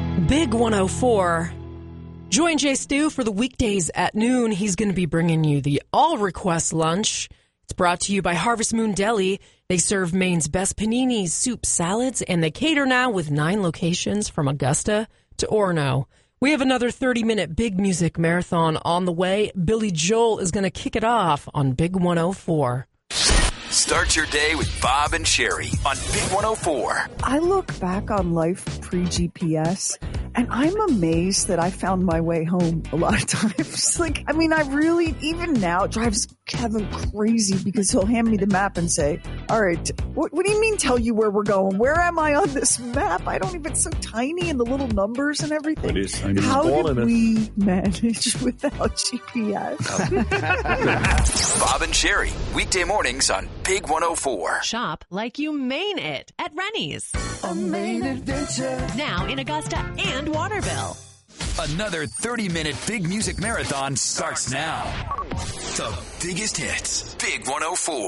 Big 104. Join Jay Stu for the weekdays at noon. He's going to be bringing you the all-request lunch. It's brought to you by Harvest Moon Deli. They serve Maine's best paninis, soup, salads, and they cater now with 9 locations from Augusta to Orono. We have another 30-minute big music marathon on the way. Billy Joel is going to kick it off on Big 104. Start your day with Bob and Sherry on Big 104. I look back on life pre-GPS, and I'm amazed that I found my way home a lot of times. I really, even now, it drives Kevin crazy because he'll hand me the map and say, all right, what do you mean tell you where we're going? Where am I on this map? It's so tiny and the little numbers and everything. How did we manage without GPS? Bob and Sherry, weekday mornings on Big 104. Shop like you mean it at Rennie's. A Maine adventure. Now in Augusta and Waterville. Another 30-minute big music marathon starts now. The biggest hits, Big 104.